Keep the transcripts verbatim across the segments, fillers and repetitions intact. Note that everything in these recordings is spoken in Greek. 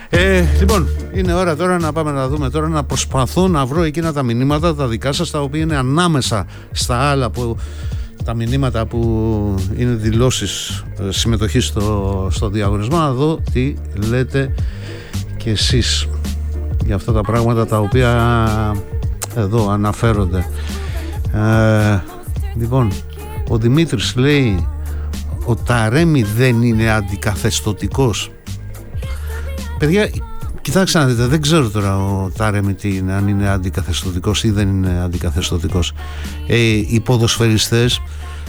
Ε, λοιπόν, είναι ώρα τώρα να πάμε να δούμε τώρα, να προσπαθώ να βρω εκείνα τα μηνύματα τα δικά σας, τα οποία είναι ανάμεσα στα άλλα, που, τα μηνύματα που είναι δηλώσεις συμμετοχής στο, στο διαγωνισμό, να δω τι λέτε κι εσείς για αυτά τα πράγματα τα οποία εδώ αναφέρονται. Ε, λοιπόν, ο Δημήτρης λέει: ο Ταρέμι δεν είναι αντικαθεστωτικός. Παιδιά, κοιτάξτε να δείτε, δεν ξέρω τώρα ο Τάρεμι τι είναι, αν είναι αντικαθεστωτικός ή δεν είναι αντικαθεστωτικός. Ε, οι ποδοσφαιριστές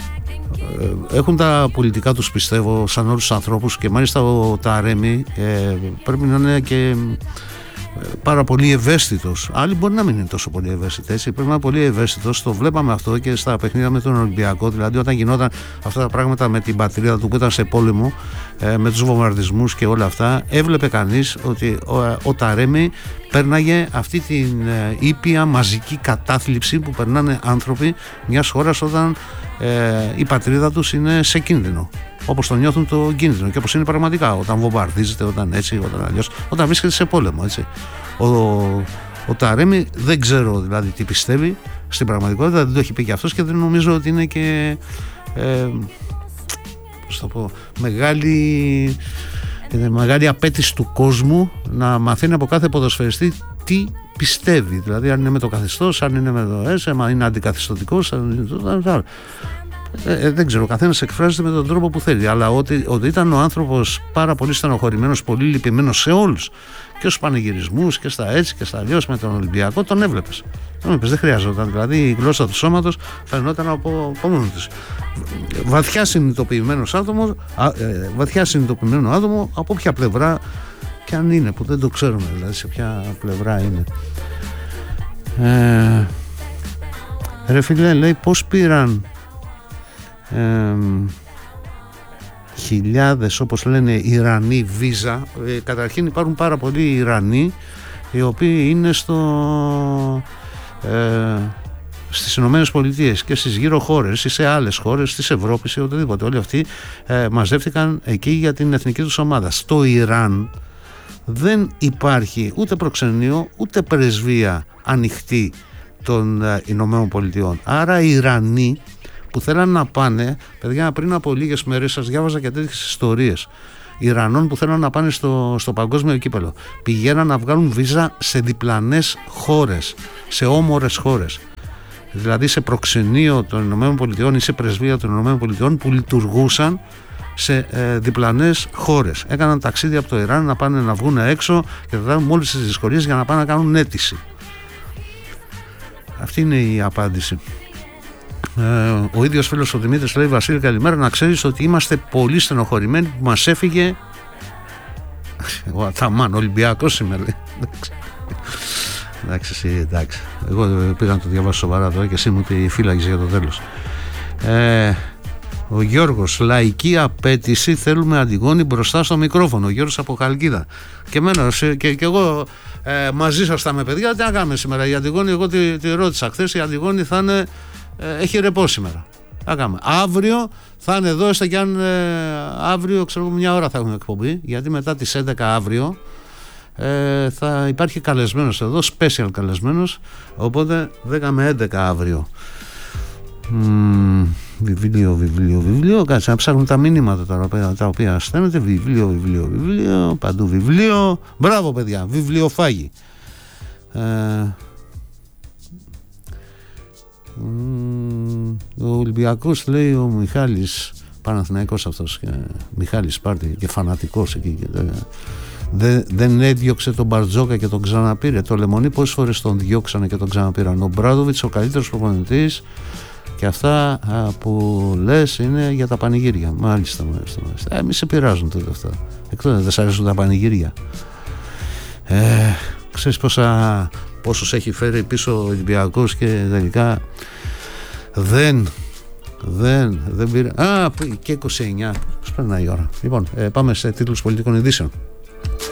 ε, έχουν τα πολιτικά τους, πιστεύω, σαν όλους τους ανθρώπους, και μάλιστα ο Τάρεμι ε, πρέπει να είναι και πάρα πολύ ευαίσθητος. Άλλοι μπορεί να μην είναι τόσο πολύ ευαίσθητοι, έτσι. Πρέπει να είναι πολύ ευαίσθητος. Το βλέπαμε αυτό και στα παιχνίδια με τον Ολυμπιακό. Δηλαδή, όταν γινόταν αυτά τα πράγματα με την πατρίδα του που ήταν σε πόλεμο, ε, με τους βομβαρδισμούς και όλα αυτά, έβλεπε κανείς ότι ο, ο Ταρέμι πέρναγε αυτή την ε, ήπια μαζική κατάθλιψη που περνάνε άνθρωποι μιας χώρας όταν ε, η πατρίδα τους είναι σε κίνδυνο. Όπως το νιώθουν το κίνδυνο και όπως είναι πραγματικά όταν βομβαρδίζεται, όταν έτσι, όταν αλλιώς, όταν βρίσκεται σε πόλεμο, έτσι. Ο, ο Ταρέμι δεν ξέρω δηλαδή τι πιστεύει στην πραγματικότητα, δεν το έχει πει και αυτός, και δεν νομίζω ότι είναι και ε, πώς το πω, μεγάλη, μεγάλη απέτηση του κόσμου να μαθαίνει από κάθε ποδοσφαιριστή τι πιστεύει, δηλαδή αν είναι με το καθεστώς, αν είναι με το έσαι, αν είναι αντικαθεστωτικός, αν είναι... Ε, δεν ξέρω, ο καθένας εκφράζεται με τον τρόπο που θέλει, αλλά ότι, ότι ήταν ο άνθρωπος πάρα πολύ στενοχωρημένος, πολύ λυπημένος σε όλους, και στους πανηγυρισμούς και στα έτσι και στα αλλιώς με τον Ολυμπιακό, τον έβλεπες. Τον έβλεπες, δεν χρειάζονταν, δηλαδή η γλώσσα του σώματος φαινόταν από, από μόνο της. Βαθιά συνειδητοποιημένος άτομο, ε, βαθιά συνειδητοποιημένο άτομο από ποια πλευρά και αν είναι, που δεν το ξέρουμε, δηλαδή σε ποια πλευρά είναι. Ε, ρε φίλε, λέει, πώς πήραν Ε, χιλιάδες, όπως λένε, Ιρανοί βίζα. Ε, καταρχήν υπάρχουν πάρα πολλοί Ιρανοί οι οποίοι είναι στο, ε, στις Ηνωμένες Πολιτείες και στις γύρω χώρες ή σε άλλες χώρες της Ευρώπης ή οτιδήποτε. Όλοι αυτοί ε, μαζεύτηκαν εκεί για την εθνική τους ομάδα. Στο Ιράν δεν υπάρχει ούτε προξενείο ούτε πρεσβεία ανοιχτή των ε, Ηνωμένων Πολιτειών. Άρα οι Ιρανοί που θέλαν να πάνε, παιδιά, πριν από λίγες μέρες σας διάβαζα και τέτοιες ιστορίες Ιρανών που θέλαν να πάνε στο, στο παγκόσμιο κύπελο. Πηγαίναν να βγάλουν βίζα σε διπλανές χώρες, σε όμορες χώρες. Δηλαδή σε προξενείο των Ηνωμένων Πολιτειών ή σε πρεσβεία των Ηνωμένων Πολιτειών που λειτουργούσαν σε ε, διπλανές χώρες. Έκαναν ταξίδια από το Ιράν να πάνε να βγουν έξω και θα κάνουν όλες τις δυσκολίες για να πάνε να κάνουν αίτηση. Αυτή είναι η απάντηση. Ε, ο ίδιος φίλος ο Δημήτρης λέει: Βασίλη, καλημέρα, να ξέρεις ότι είμαστε πολύ στενοχωρημένοι που μας έφυγε ο Αταμάν, Ολυμπιακός σήμερα. Εντάξει, εσύ, εντάξει. Εγώ πήγα να το διαβάσω σοβαρά τώρα και εσύ μου τη φύλαγες για το τέλος. Ε, ο Γιώργος, λαϊκή απέτηση, θέλουμε Αντιγόνη μπροστά στο μικρόφωνο. Ο Γιώργος από Χαλκίδα. Και εμένα, και, και εγώ ε, μαζί σας τα με παιδιά, τι να κάνουμε σήμερα. Η Αντιγόνη, εγώ τη, τη ρώτησα χθες, η Αντιγόνη θα είναι. Έχει ρεπό σήμερα. Αύριο θα είναι εδώ, έστω και αν ε, αύριο, ξέρω, μια ώρα θα έχουμε εκπομπή, γιατί μετά τις έντεκα αύριο ε, θα υπάρχει καλεσμένος εδώ, special καλεσμένος, οπότε δέκα με έντεκα αύριο. Μ, βιβλίο, βιβλίο, βιβλίο. Κάτσε να ψάχνουν τα μηνύματα τώρα, τα οποία στέλνετε. Βιβλίο, βιβλίο, βιβλίο, παντού βιβλίο. Μπράβο, παιδιά, βιβλιοφάγοι. Ε, ο Ολυμπιακός, λέει ο Μιχάλης, Παναθηναϊκός αυτός, και Μιχάλης Σπάρτη, και φανατικός εκεί, και δεν, δεν έδιωξε τον Μπαρτζόκα και τον ξαναπήρε. Το Λεμονί πόσες φορές τον διώξανε και τον ξαναπήραν. Ο Μπράδοβιτς ο καλύτερος προπονητής, και αυτά α, που λες είναι για τα πανηγύρια. Μάλιστα, μάλιστα, μάλιστα. Ε, μη σε πειράζουν τότε αυτά. Εκτός δεν σ' αρέσουν τα πανηγύρια. Ε, ξέρεις πόσα, πόσους έχει φέρει πίσω ο Ολυμπιακός και τελικά δεν δεν, δεν πήρε. Α, και είκοσι εννιά. Πώς περνάει η ώρα. Λοιπόν, ε, πάμε σε τίτλους πολιτικών ειδήσεων.